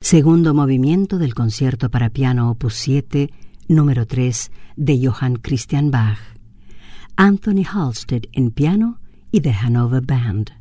Segundo movimiento del concierto para piano opus 7, número 3, de Johann Christian Bach. Anthony Halstead en piano y The Hanover Band.